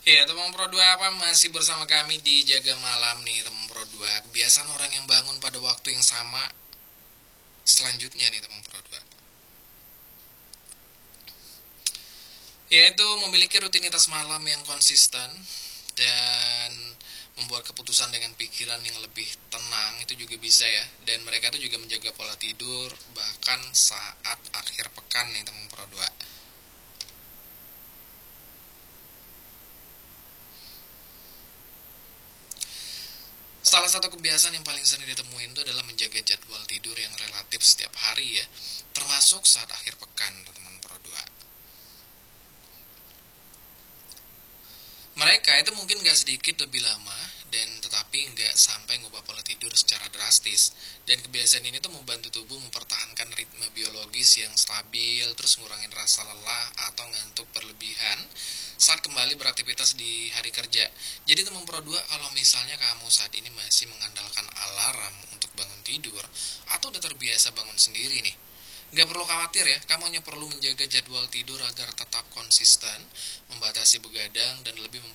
Ya, teman Pro 2 apa masih bersama kami di Jaga Malam nih, teman Pro 2. Kebiasaan orang yang bangun pada waktu yang sama selanjutnya nih, teman Pro 2. Yaitu memiliki rutinitas malam yang konsisten dan membuat keputusan dengan pikiran yang lebih tenang itu juga bisa ya. Dan mereka itu juga menjaga pola tidur bahkan saat akhir pekan nih, teman Pro 2. Salah satu kebiasaan yang paling sering ditemuin itu adalah menjaga jadwal tidur yang relatif setiap hari ya, termasuk saat akhir pekan, teman Pro 2. Mereka itu mungkin gak sedikit lebih lama dan tetapi nggak sampai ngubah pola tidur secara drastis. Dan kebiasaan ini tuh membantu tubuh mempertahankan ritme biologis yang stabil, terus ngurangin rasa lelah atau ngantuk berlebihan saat kembali beraktivitas di hari kerja. Jadi teman Pro 2, kalau misalnya kamu saat ini masih mengandalkan alarm untuk bangun tidur atau udah terbiasa bangun sendiri nih, nggak perlu khawatir ya, kamu hanya perlu menjaga jadwal tidur agar tetap konsisten, membatasi begadang, dan lebih